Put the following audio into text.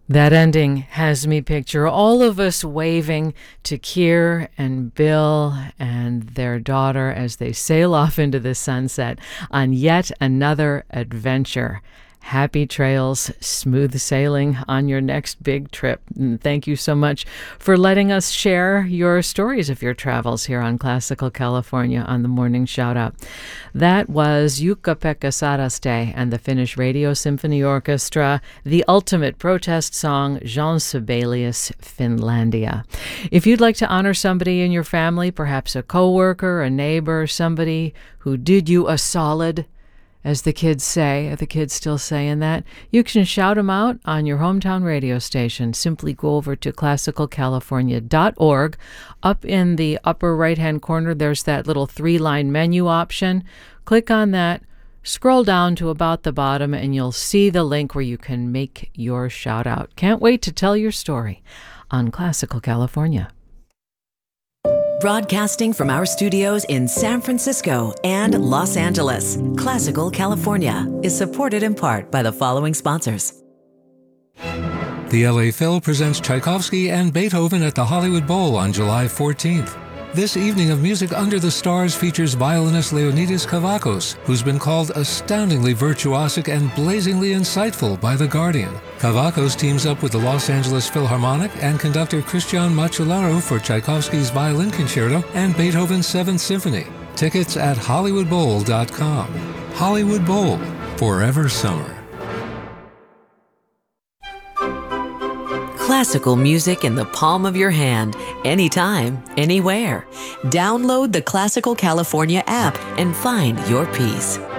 That ending has me picture all of us waving to Keir and Bill and their daughter as they sail off into the sunset on yet another adventure. Happy trails, smooth sailing on your next big trip. And thank you so much for letting us share your stories of your travels here on Classical California on the Morning Shout Out. That was Jukka-Pekka Saraste and the Finnish Radio Symphony Orchestra, the ultimate protest song, Jean Sibelius, Finlandia. If you'd like to honor somebody in your family, perhaps a coworker, a neighbor, somebody who did you a solid, as the kids say, are the kids still saying that? You can shout them out on your hometown radio station. Simply go over to classicalcalifornia.org. Up in the upper right-hand corner, there's that little 3-line menu option. Click on that, scroll down to about the bottom, and you'll see the link where you can make your shout out. Can't wait to tell your story on Classical California. Broadcasting from our studios in San Francisco and Los Angeles, Classical California is supported in part by the following sponsors. The LA Phil presents Tchaikovsky and Beethoven at the Hollywood Bowl on July 14th. This evening of Music Under the Stars features violinist Leonidas Kavakos, who's been called astoundingly virtuosic and blazingly insightful by The Guardian. Kavakos teams up with the Los Angeles Philharmonic and conductor Christian Macellaro for Tchaikovsky's Violin Concerto and Beethoven's Seventh Symphony. Tickets at HollywoodBowl.com. Hollywood Bowl, forever summer. Classical music in the palm of your hand, anytime, anywhere. Download the Classical California app and find your peace.